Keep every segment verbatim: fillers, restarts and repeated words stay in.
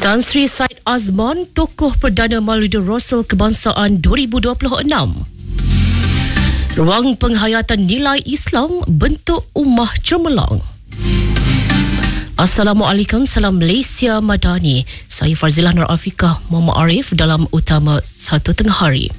Tan Sri Syed Azman, tokoh Perdana Maulidul Rasul Kebangsaan dua ribu dua puluh enam. Ruang penghayatan nilai Islam bentuk ummah cemerlang. Assalamualaikum, salam Malaysia Madani. Saya Farzilah Nur Afiqah Muhammad Arif dalam utama satu tengah hari.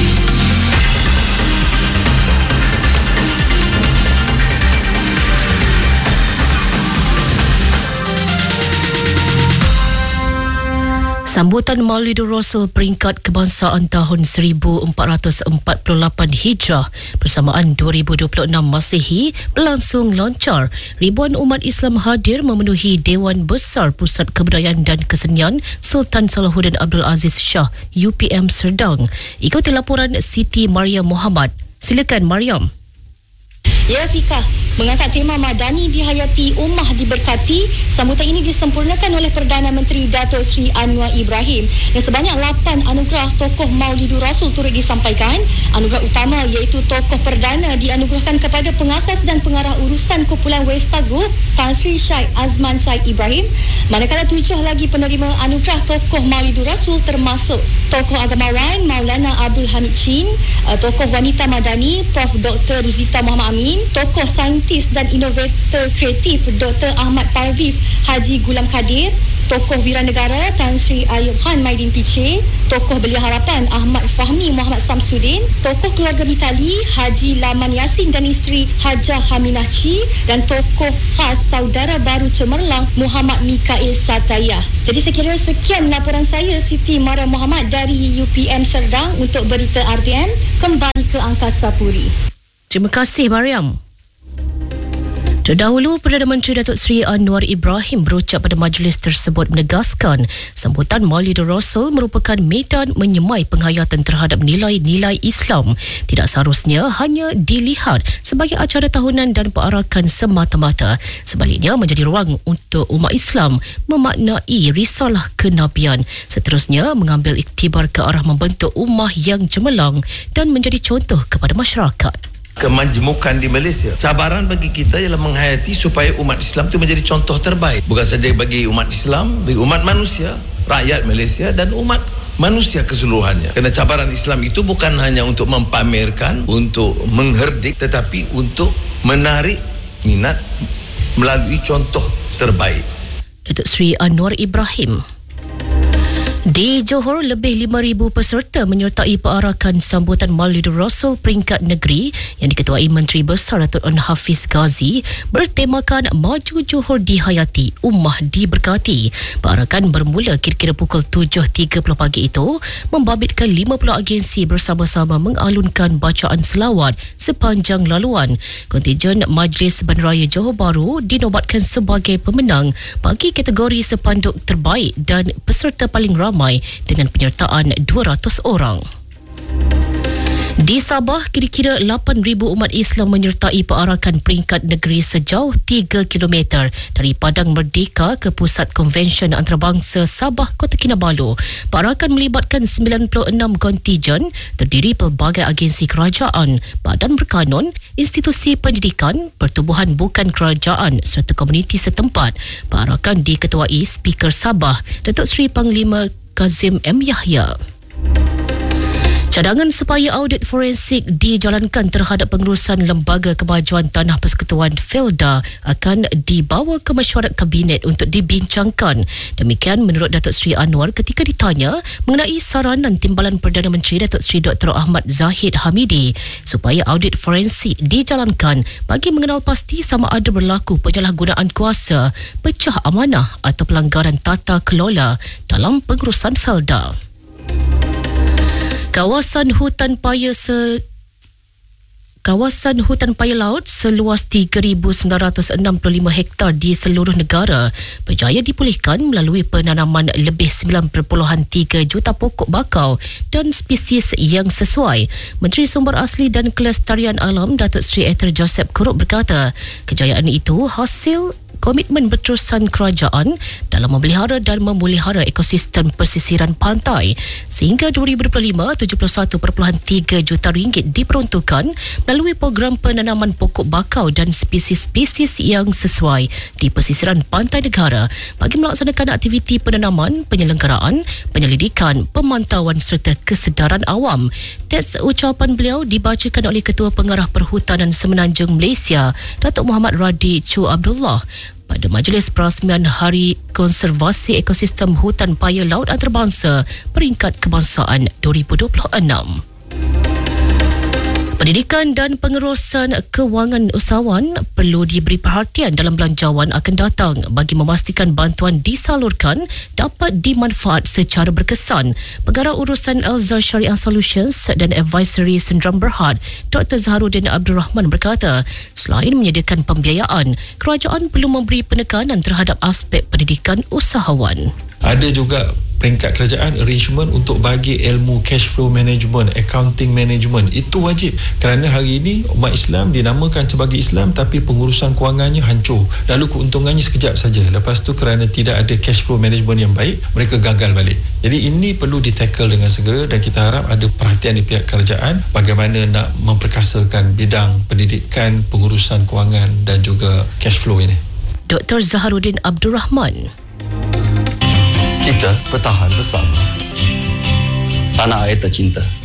Sambutan Maulidul Rasul peringkat kebangsaan tahun seribu empat ratus empat puluh lapan Hijrah bersamaan dua ribu dua puluh enam Masihi berlangsung lancar. Ribuan umat Islam hadir memenuhi Dewan Besar Pusat Kebudayaan dan Kesenian Sultan Salahuddin Abdul Aziz Shah U P M Serdang. Ikuti laporan Siti Mariam Muhammad. Silakan Mariam. Ya, Fika. Mengangkat tema Madani dihayati, ummah diberkati. Sambutan ini disempurnakan oleh Perdana Menteri Datuk Seri Anwar Ibrahim. Dan sebanyak lapan anugerah tokoh Maulidul Rasul turut disampaikan. Anugerah utama iaitu tokoh perdana dianugerahkan kepada pengasas dan pengarah urusan kumpulan Westa Group, Tan Sri Syed Azman Syed Ibrahim. Manakala tujuh lagi penerima anugerah tokoh Maulidul Rasul termasuk tokoh agamawan Maulana Abdul Hamid Chin, tokoh wanita Madani Prof Doktor Ruzita Muhammad Amin, tokoh saintis dan inovator kreatif Doktor Ahmad Parvif Haji Gulam Kadir, tokoh Wiranegara Tan Sri Ayub Khan Maidin Piche, tokoh Belia Harapan Ahmad Fahmi Muhammad Samsudin, tokoh keluarga Mitali Haji Laman Yasin dan isteri Hajah Haminah Chi, dan tokoh khas saudara baru cemerlang Muhammad Mikail Sataya. Jadi saya kira sekian laporan saya, Siti Mariam Muhammad dari U P M Serdang untuk berita R T M. Kembali ke Angkasa Puri. Terima kasih Mariam. Terdahulu, Perdana Menteri Datuk Seri Anwar Ibrahim berucap pada majlis tersebut menegaskan sambutan Maulidul Rasul merupakan medan menyemai penghayatan terhadap nilai-nilai Islam. Tidak seharusnya hanya dilihat sebagai acara tahunan dan perarakan semata-mata. Sebaliknya, menjadi ruang untuk umat Islam memaknai risalah kenabian. Seterusnya, mengambil iktibar ke arah membentuk ummah yang cemerlang dan menjadi contoh kepada masyarakat. Kemajmukan di Malaysia, cabaran bagi kita ialah menghayati supaya umat Islam itu menjadi contoh terbaik, bukan saja bagi umat Islam, bagi umat manusia, rakyat Malaysia dan umat manusia keseluruhannya. Kerana cabaran Islam itu bukan hanya untuk mempamerkan, untuk mengherdik, tetapi untuk menarik minat melalui contoh terbaik. Datuk Seri Anwar Ibrahim. Di Johor, lebih lima ribu peserta menyertai perarakan sambutan Maulidul Rasul peringkat negeri yang diketuai Menteri Besar Datuk An Hafiz Ghazi bertemakan Maju Johor Dihayati, Ummah Diberkati. Perarakan bermula kira-kira pukul tujuh tiga puluh pagi itu membabitkan lima puluh agensi bersama-sama mengalunkan bacaan selawat sepanjang laluan. Kontijen Majlis Bandaraya Johor Bahru dinobatkan sebagai pemenang bagi kategori sepanduk terbaik dan peserta paling ramai dengan penyertaan dua ratus orang. Di Sabah, kira-kira lapan ribu umat Islam menyertai perarakan peringkat negeri sejauh tiga kilometer dari Padang Merdeka ke Pusat Konvensyen Antarabangsa Sabah, Kota Kinabalu. Perarakan melibatkan sembilan puluh enam kontijen terdiri pelbagai agensi kerajaan, badan berkanun, institusi pendidikan, pertubuhan bukan kerajaan serta komuniti setempat. Perarakan diketuai Speaker Sabah, Datuk Seri Panglima Kazim M. Yahya. Cadangan supaya audit forensik dijalankan terhadap pengurusan Lembaga Kemajuan Tanah Persekutuan Felda akan dibawa ke mesyuarat Kabinet untuk dibincangkan. Demikian menurut Datuk Seri Anwar ketika ditanya mengenai saranan Timbalan Perdana Menteri Datuk Seri Doktor Ahmad Zahid Hamidi supaya audit forensik dijalankan bagi mengenal pasti sama ada berlaku penyalahgunaan kuasa, pecah amanah atau pelanggaran tata kelola dalam pengurusan Felda. Kawasan hutan paya se Kawasan hutan paya laut seluas tiga ribu sembilan ratus enam puluh lima hektar di seluruh negara berjaya dipulihkan melalui penanaman lebih sembilan perpuluhan tiga juta pokok bakau dan spesies yang sesuai. Menteri Sumber Asli dan Kelestarian Alam Datuk Seri Ether Joseph Kurup berkata, kejayaan itu hasil komitmen berterusan kerajaan dalam memelihara dan memulihara ekosistem pesisiran pantai. Sehingga dua ribu dua puluh lima, tujuh puluh satu perpuluhan tiga juta ringgit diperuntukkan melalui program penanaman pokok bakau dan spesies-spesies yang sesuai di pesisiran pantai negara bagi melaksanakan aktiviti penanaman, penyelenggaraan, penyelidikan, pemantauan serta kesedaran awam. Teks ucapan beliau dibacakan oleh Ketua Pengarah Perhutanan Semenanjung Malaysia, Datuk Muhammad Radi Chu Abdullah, pada Majlis Perasmian Hari Konservasi Ekosistem Hutan Paya Laut Antarabangsa Peringkat Kebangsaan dua ribu dua puluh enam. Pendidikan dan pengurusan kewangan usahawan perlu diberi perhatian dalam belanjawan akan datang bagi memastikan bantuan disalurkan dapat dimanfaat secara berkesan. Pengarah Urusan Alzar Syariah Solutions dan Advisory Sendram Berhad, Doktor Zaharuddin Abdul Rahman berkata, selain menyediakan pembiayaan, kerajaan perlu memberi penekanan terhadap aspek pendidikan usahawan. Ada juga peringkat kerajaan arrangement untuk bagi ilmu cash flow management, accounting management. Itu wajib kerana hari ini umat Islam dinamakan sebagai Islam tapi pengurusan kewangannya hancur. Lalu keuntungannya sekejap saja. Lepas tu kerana tidak ada cash flow management yang baik, mereka gagal balik. Jadi ini perlu ditackle dengan segera dan kita harap ada perhatian di pihak kerajaan bagaimana nak memperkasakan bidang pendidikan, pengurusan kewangan dan juga cash flow ini. Doktor Zaharuddin Abdul Rahman. Kita bertahan bersama. Tanah air tercinta.